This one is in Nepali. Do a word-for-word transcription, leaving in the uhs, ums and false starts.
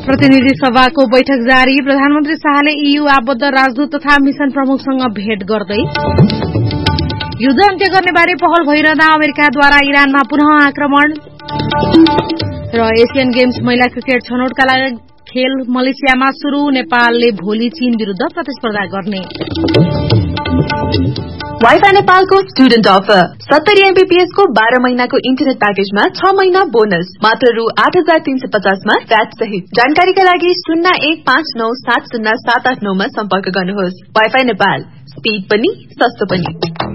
प्रतिनिधि सभाको बैठक जारी। प्रधानमन्त्री शाहले ईयू आबद्ध राजदूत तथा मिशन प्रमुखसँग भेट गर्दै युद्ध अन्त्य गर्ने बारे पहल भइरहँदा अमेरिकाद्वारा इरानमा पुनः आक्रमण। र एशियन गेम्स महिला क्रिकेट छनौटका लागि खेल मलेसियामा शुरू। नेपालले भोलि चीन विरूद्ध प्रतिस्पर्धा गर्ने। वाइफाई नेपालको स्टुडेन्ट अफर सत्तरी एमबीपीएस को बाह्र महिनाको इन्टरनेट प्याकेजमा छ महिना बोनस मात्र रु आठ हजार तीन सय पचासमा भ्याट सहित। जानकारीका लागि शून्य एक पाँच नौ सात शून्य सात आठ नौमा सम्पर्क गर्नुहोस्। वाइफाई नेपाल, स्पीड पनि सस्तो पनि।